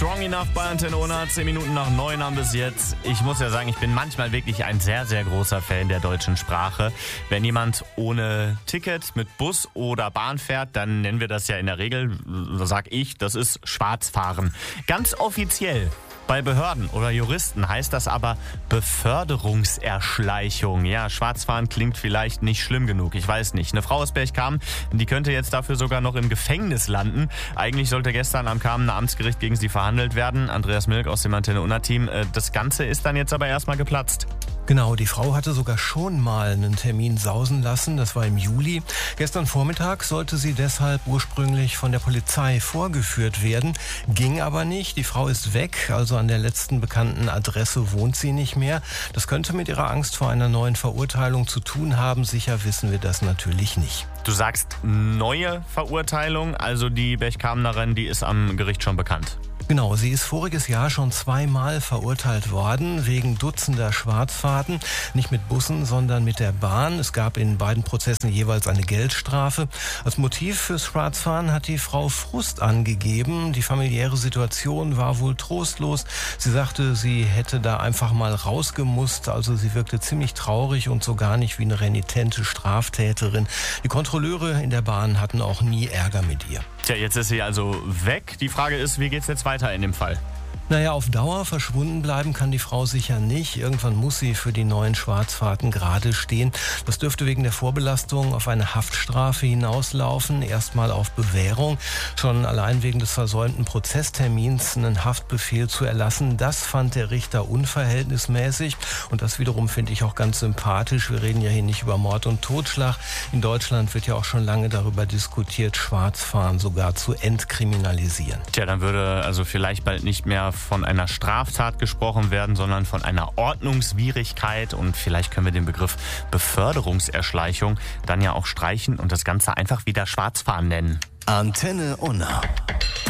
Strong Enough bei Antenne Unna. 10 Minuten nach 9 haben bis jetzt. Ich muss ja sagen, ich bin manchmal wirklich ein sehr, sehr großer Fan der deutschen Sprache. Wenn jemand ohne Ticket mit Bus oder Bahn fährt, dann nennen wir das ja in der Regel, sag ich, das ist Schwarzfahren. Ganz offiziell. Bei Behörden oder Juristen heißt das aber Beförderungserschleichung. Ja, Schwarzfahren klingt vielleicht nicht schlimm genug, ich weiß nicht. Eine Frau aus Berchtesgaden, die könnte jetzt dafür sogar noch im Gefängnis landen. Eigentlich sollte gestern am Kamener Amtsgericht gegen sie verhandelt werden. Andreas Milk aus dem Antenne Unna Team. Das Ganze ist dann jetzt aber erstmal geplatzt. Genau, die Frau hatte sogar schon mal einen Termin sausen lassen, das war im Juli. Gestern Vormittag sollte sie deshalb ursprünglich von der Polizei vorgeführt werden, ging aber nicht. Die Frau ist weg, also an der letzten bekannten Adresse wohnt sie nicht mehr. Das könnte mit ihrer Angst vor einer neuen Verurteilung zu tun haben, sicher wissen wir das natürlich nicht. Du sagst neue Verurteilung, also die Berchtesgadenerin, die ist am Gericht schon bekannt. Genau, sie ist voriges Jahr schon 2-mal verurteilt worden wegen Dutzender Schwarzfahrten. Nicht mit Bussen, sondern mit der Bahn. Es gab in beiden Prozessen jeweils eine Geldstrafe. Als Motiv fürs Schwarzfahren hat die Frau Frust angegeben. Die familiäre Situation war wohl trostlos. Sie sagte, sie hätte da einfach mal rausgemusst. Also sie wirkte ziemlich traurig und so gar nicht wie eine renitente Straftäterin. Die Kontrolleure in der Bahn hatten auch nie Ärger mit ihr. Tja, jetzt ist sie also weg. Die Frage ist, wie geht's jetzt weiter in dem Fall? Naja, auf Dauer verschwunden bleiben kann die Frau sicher nicht. Irgendwann muss sie für die neuen Schwarzfahrten gerade stehen. Das dürfte wegen der Vorbelastung auf eine Haftstrafe hinauslaufen, erstmal auf Bewährung. Schon allein wegen des versäumten Prozesstermins einen Haftbefehl zu erlassen, das fand der Richter unverhältnismäßig. Und das wiederum finde ich auch ganz sympathisch. Wir reden ja hier nicht über Mord und Totschlag. In Deutschland wird ja auch schon lange darüber diskutiert, Schwarzfahren sogar zu entkriminalisieren. Tja, dann würde also vielleicht bald nicht mehr von einer Straftat gesprochen werden, sondern von einer Ordnungswidrigkeit. Und vielleicht können wir den Begriff Beförderungserschleichung dann ja auch streichen und das Ganze einfach wieder Schwarzfahren nennen. Antenne Unna.